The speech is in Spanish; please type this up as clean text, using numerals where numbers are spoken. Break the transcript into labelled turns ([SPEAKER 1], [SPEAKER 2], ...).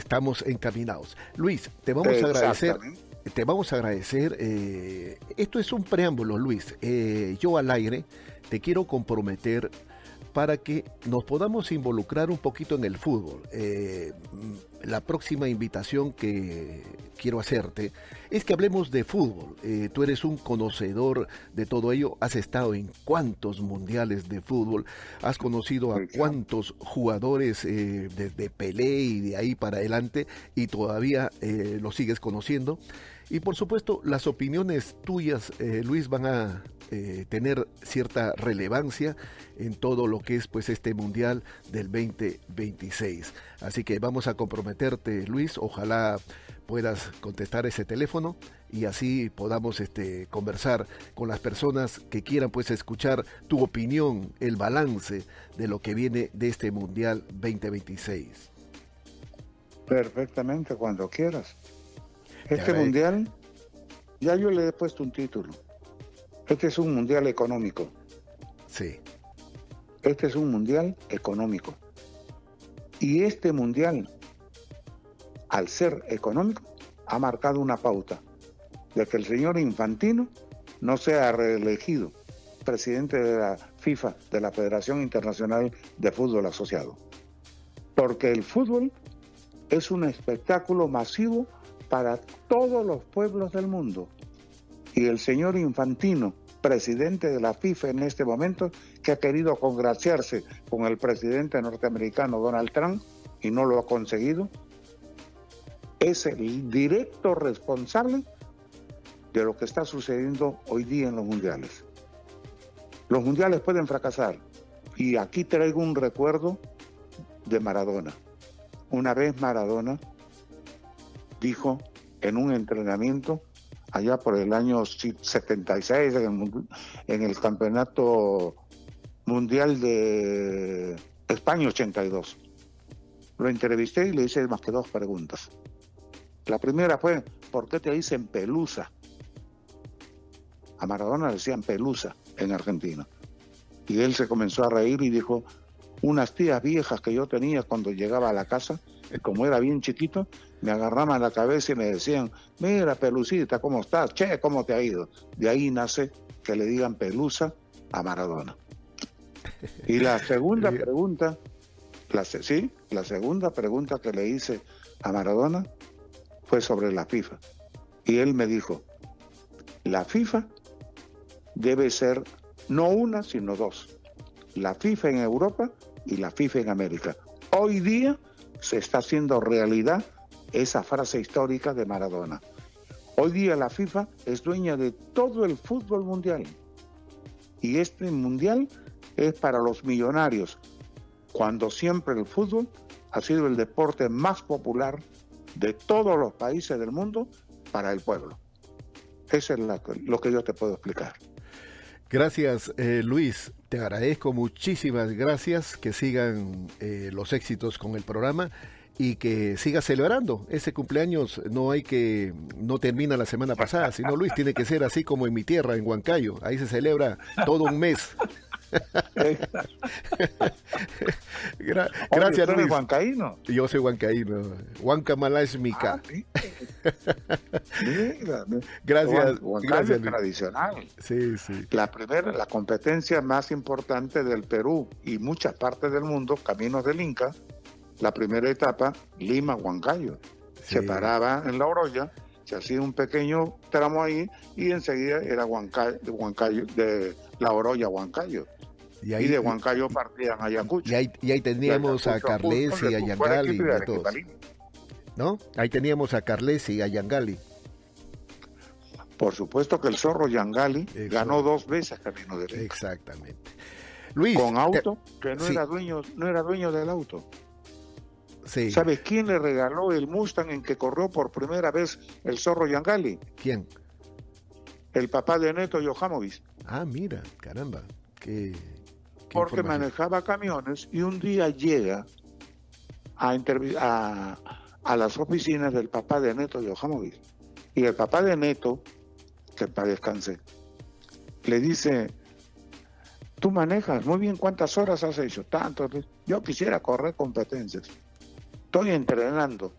[SPEAKER 1] estamos encaminados. Luis, te vamos a agradecer. Te vamos a agradecer. Esto es un preámbulo, Luis. Yo al aire te quiero comprometer para que nos podamos involucrar un poquito en el fútbol. La próxima invitación que quiero hacerte es que hablemos de fútbol. Tú eres un conocedor de todo ello, has estado en cuántos mundiales de fútbol, has conocido a cuántos jugadores desde Pelé y de ahí para adelante, y todavía lo sigues conociendo. Y por supuesto, las opiniones tuyas, Luis, van a tener cierta relevancia en todo lo que es pues este Mundial del 2026. Así que vamos a comprometerte, Luis, ojalá puedas contestar ese teléfono y así podamos conversar con las personas que quieran pues escuchar tu opinión, el balance de lo que viene de este Mundial 2026.
[SPEAKER 2] Perfectamente, cuando quieras. Este mundial, ya yo le he puesto un título. Este es un mundial económico.
[SPEAKER 1] Sí.
[SPEAKER 2] Este es un mundial económico. Y este mundial, al ser económico, ha marcado una pauta de que el señor Infantino no sea reelegido presidente de la FIFA, de la Federación Internacional de Fútbol Asociado. Porque el fútbol es un espectáculo masivo para todos los pueblos del mundo. Y el señor Infantino, presidente de la FIFA en este momento, que ha querido congraciarse con el presidente norteamericano Donald Trump y no lo ha conseguido, es el directo responsable de lo que está sucediendo hoy día en los mundiales. Los mundiales pueden fracasar, y aquí traigo un recuerdo de Maradona. Una vez Maradona dijo en un entrenamiento allá por el año 76 en el campeonato mundial de España 82. Lo entrevisté y le hice más que 2 preguntas. La primera fue: ¿por qué te dicen Pelusa? A Maradona le decían Pelusa en Argentina. Y él se comenzó a reír y dijo: unas tías viejas que yo tenía cuando llegaba a la casa, y como era bien chiquito, me agarraban la cabeza y me decían: mira, Pelucita, ¿cómo estás? Che, ¿cómo te ha ido? De ahí nace que le digan Pelusa a Maradona. Y la segunda pregunta, la segunda pregunta que le hice a Maradona fue sobre la FIFA. Y él me dijo: la FIFA debe ser no una, sino 2. La FIFA en Europa y la FIFA en América. Hoy día se está haciendo realidad esa frase histórica de Maradona. Hoy día la FIFA es dueña de todo el fútbol mundial. Y este mundial es para los millonarios, cuando siempre el fútbol ha sido el deporte más popular de todos los países del mundo para el pueblo. Eso es lo que yo te puedo explicar.
[SPEAKER 1] Gracias, Luis. Te agradezco, muchísimas gracias. Que sigan los éxitos con el programa y que sigas celebrando. Ese cumpleaños no termina la semana pasada, sino, Luis, tiene que ser así como en mi tierra, en Huancayo. Ahí se celebra todo un mes. Gracias,
[SPEAKER 2] Luis.
[SPEAKER 1] Luis.
[SPEAKER 2] ¿Huancaíno?
[SPEAKER 1] Yo soy huancaíno. Huancamala es mi ca. Gracias.
[SPEAKER 2] Huancayo es tradicional.
[SPEAKER 1] Sí, sí.
[SPEAKER 2] La competencia más importante del Perú y muchas partes del mundo, Caminos del Inca, la primera etapa, Lima-Huancayo. Sí. Se paraba en La Oroya, se hacía un pequeño tramo ahí y enseguida era Huancayo, de La Oroya a Huancayo. Y de Huancayo partían a Ayacucho.
[SPEAKER 1] Y ahí teníamos a Carles y a Yangali y a todos. ¿No? Ahí teníamos a Carles y a Yangali.
[SPEAKER 2] Por supuesto que el zorro Yangali ganó 2 veces Camino del Inca.
[SPEAKER 1] Exactamente. Luis,
[SPEAKER 2] con auto que no era dueño del auto.
[SPEAKER 1] Sí.
[SPEAKER 2] ¿Sabes quién le regaló el Mustang en que corrió por primera vez el zorro Yangali?
[SPEAKER 1] ¿Quién?
[SPEAKER 2] El papá de Neto Yohamovic.
[SPEAKER 1] Ah, mira, caramba.
[SPEAKER 2] Porque manejaba camiones y un día llega a las oficinas del papá de Neto Yohamovic. Y el papá de Neto, que para descanse, le dice: tú manejas muy bien, ¿cuántas horas has hecho? Tanto. Yo quisiera correr competencias. Estoy entrenando.